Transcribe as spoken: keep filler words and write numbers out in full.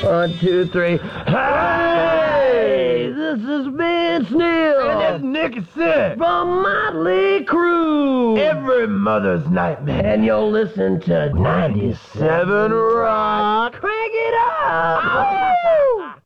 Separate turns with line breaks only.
One, two, three. Hey! This is Vince Neil.
And it's Nick Sick.
From Motley Crue.
Every mother's nightmare.
And you'll listen to ninety-seven
Rock.
Crank it up!
Ow!